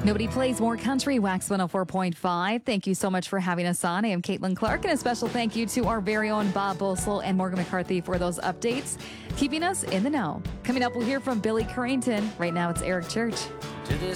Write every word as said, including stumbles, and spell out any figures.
Nobody plays more country. Wax one oh four point five. Thank you so much for having us on. I am Caitlin Clark, and a special thank you to our very own Bob Bosel and Morgan McCarthy for those updates, keeping us in the know. Coming up, we'll hear from Billy Carrington. Right now, it's Eric Church. To this